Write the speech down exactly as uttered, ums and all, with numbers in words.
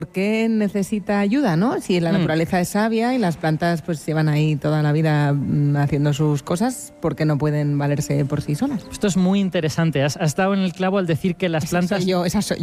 ¿Por qué necesita ayuda, no? Si la naturaleza mm. es sabia y las plantas pues llevan ahí toda la vida mm, haciendo sus cosas, ¿por qué no pueden valerse por sí solas? Esto es muy interesante. Has, has dado en el clavo al decir que las esa plantas... Soy yo, esa soy